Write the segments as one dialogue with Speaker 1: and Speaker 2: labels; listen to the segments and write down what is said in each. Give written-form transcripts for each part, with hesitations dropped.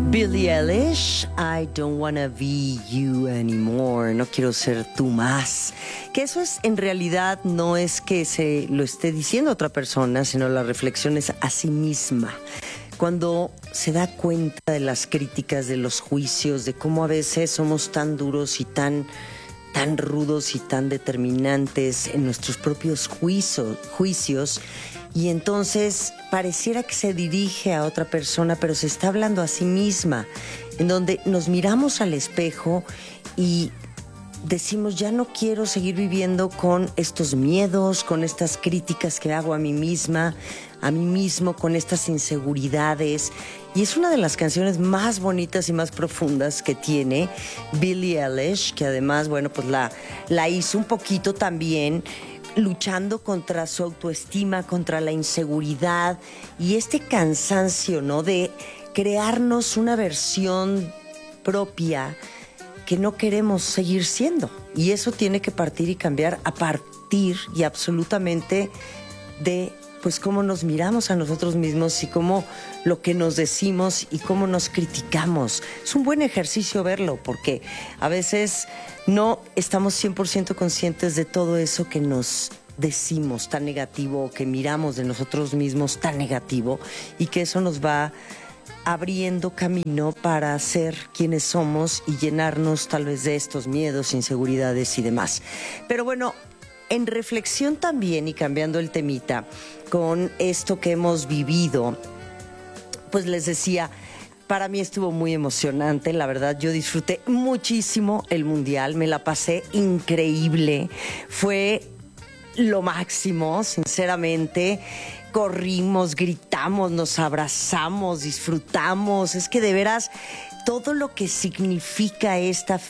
Speaker 1: Billie Eilish, I don't wanna be you anymore, no quiero ser tú más. Que eso es, en realidad, no es que se lo esté diciendo a otra persona, sino la reflexión es a sí misma. Cuando se da cuenta de las críticas, de los juicios, de cómo a veces somos tan duros y tan rudos y tan determinantes en nuestros propios juicios, y entonces pareciera que se dirige a otra persona, pero se está hablando a sí misma, en donde nos miramos al espejo y decimos, ya no quiero seguir viviendo con estos miedos, con estas críticas que hago a mí misma, a mí mismo, con estas inseguridades. Y es una de las canciones más bonitas y más profundas que tiene Billie Eilish, que además, bueno, pues la hizo un poquito también luchando contra su autoestima, contra la inseguridad y este cansancio, ¿no? De crearnos una versión propia que no queremos seguir siendo. Y eso tiene que partir y cambiar a partir y absolutamente de, pues, cómo nos miramos a nosotros mismos y cómo lo que nos decimos y cómo nos criticamos. Es un buen ejercicio verlo, porque a veces no estamos 100% conscientes de todo eso que nos decimos tan negativo, que miramos de nosotros mismos tan negativo, y que eso nos va abriendo camino para ser quienes somos y llenarnos tal vez de estos miedos, inseguridades y demás. Pero bueno, en reflexión también, y cambiando el temita, con esto que hemos vivido, pues les decía, para mí estuvo muy emocionante, la verdad, yo disfruté muchísimo el Mundial, me la pasé increíble, fue lo máximo, sinceramente. Corrimos, gritamos, nos abrazamos, disfrutamos, es que de veras todo lo que significa esta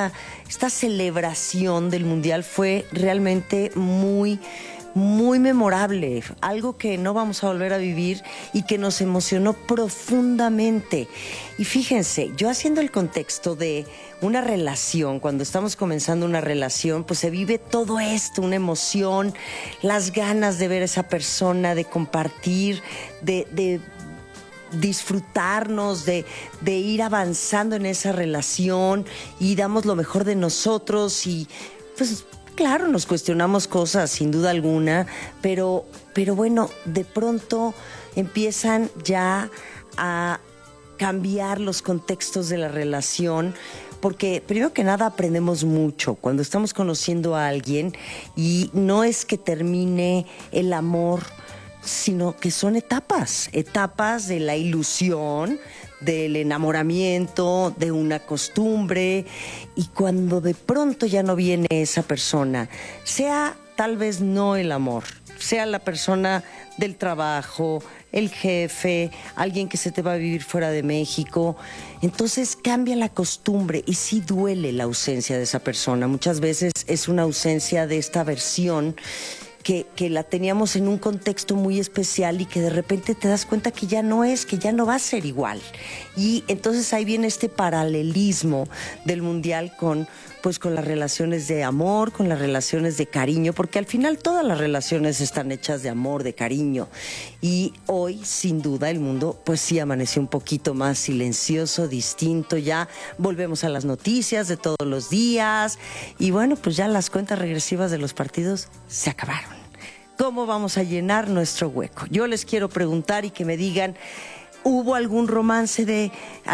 Speaker 1: celebración del Mundial fue realmente muy memorable, algo que no vamos a volver a vivir y que nos emocionó profundamente. Y fíjense, yo haciendo el contexto de una relación, cuando estamos comenzando una relación, pues se vive todo esto, una emoción, las ganas de ver a esa persona, de compartir, de disfrutarnos, de ir avanzando en esa relación y damos lo mejor de nosotros y pues claro, nos cuestionamos cosas, sin duda alguna, pero bueno, de pronto empiezan ya a cambiar los contextos de la relación, porque primero que nada aprendemos mucho cuando estamos conociendo a alguien y no es que termine el amor, sino que son etapas de la ilusión, del enamoramiento, de una costumbre, y cuando de pronto ya no viene esa persona, sea tal vez no el amor, sea la persona del trabajo, el jefe, alguien que se te va a vivir fuera de México, entonces cambia la costumbre y sí duele la ausencia de esa persona. Muchas veces es una ausencia de esta versión que la teníamos en un contexto muy especial y que de repente te das cuenta que ya no es, que ya no va a ser igual. Y entonces ahí viene este paralelismo del Mundial con las relaciones de amor, con las relaciones de cariño, porque al final todas las relaciones están hechas de amor, de cariño. Y hoy, sin duda, el mundo pues sí amaneció un poquito más silencioso, distinto. Ya volvemos a las noticias de todos los días y bueno, pues ya las cuentas regresivas de los partidos se acabaron. ¿Cómo vamos a llenar nuestro hueco? Yo les quiero preguntar y que me digan, ¿hubo algún romance,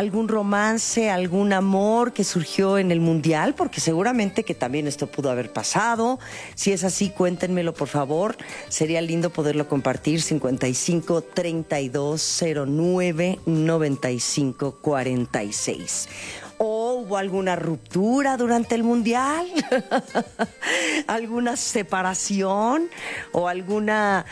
Speaker 1: algún amor que surgió en el Mundial? Porque seguramente que también esto pudo haber pasado. Si es así, cuéntenmelo, por favor. Sería lindo poderlo compartir. 55 32 09 95 46. ¿O hubo alguna ruptura durante el Mundial? ¿Alguna separación? ¿O algún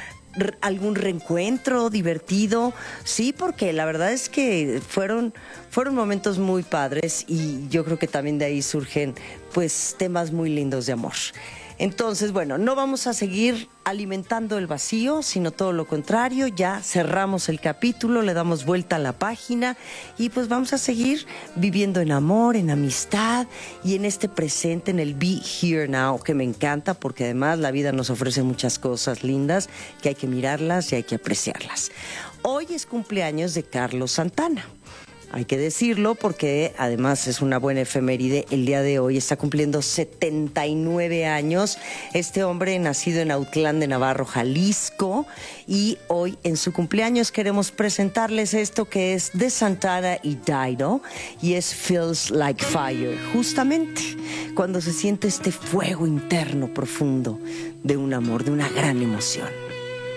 Speaker 1: reencuentro divertido? Sí, porque la verdad es que fueron momentos muy padres y yo creo que también de ahí surgen pues temas muy lindos de amor. Entonces, bueno, no vamos a seguir alimentando el vacío, sino todo lo contrario. Ya cerramos el capítulo, le damos vuelta a la página y pues vamos a seguir viviendo en amor, en amistad y en este presente, en el Be Here Now, que me encanta porque además la vida nos ofrece muchas cosas lindas que hay que mirarlas y hay que apreciarlas. Hoy es cumpleaños de Carlos Santana. hay que decirlo, porque además es una buena efeméride. El día de hoy está cumpliendo 79 años. Este hombre, nacido en Autlán de Navarro, Jalisco, y hoy en su cumpleaños queremos presentarles esto que es de Santana y Dido, y es Feels Like Fire, justamente cuando se siente este fuego interno profundo de un amor, de una gran emoción.